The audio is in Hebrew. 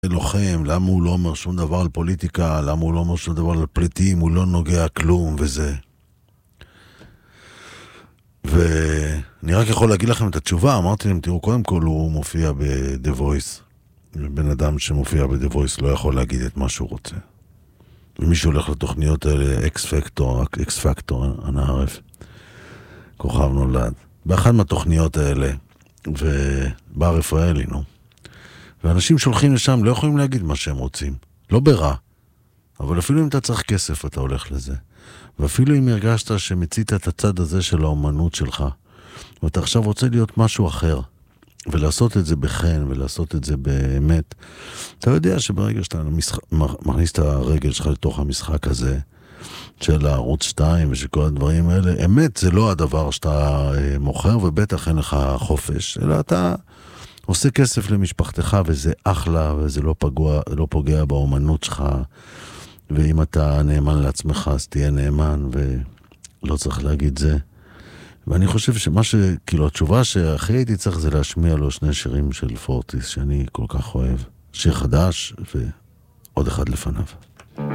לוחם, למה הוא לא אומר שום דבר על פוליטיקה, למה הוא לא אומר שום דבר על פליטים, הוא לא נוגע כלום וזה. ואני רק יכול להגיד לכם את התשובה, אמרתי להם, תראו, קודם כל הוא מופיע ב-The Voice. בן אדם שמופיע ב-The Voice לא יכול להגיד את מה שהוא רוצה. ומי שהולך לתוכניות האלה, אקס פקטור, אני ערף, כוכב נולד. באחת מהתוכניות האלה, ובר רפאלי, נו. ואנשים שהולכים לשם לא יכולים להגיד מה שהם רוצים. לא ברע. אבל אפילו אם אתה צריך כסף, אתה הולך לזה. ואפילו אם הרגשת שמצית את הצד הזה של האומנות שלך, ואתה עכשיו רוצה להיות משהו אחר, ולעשות את זה בחן, ולעשות את זה באמת, אתה יודע שברגע שאתה מכניס את הרגל שלך לתוך המשחק הזה, של הערוץ 2 ושל כל הדברים האלה, אמת זה לא הדבר שאתה מוכר, ובטח אין לך חופש, אלא אתה עושה כסף למשפחתך, וזה אחלה, וזה לא פוגע באומנות שלך, ואם אתה נאמן לעצמך, אז תהיה נאמן, ולא צריך להגיד זה. ואני חושב כאילו, התשובה שהכי הייתי צריך זה להשמיע לו 2 שירים של פורטיס, שאני כל כך אוהב. שיר חדש, ועוד אחד לפניו.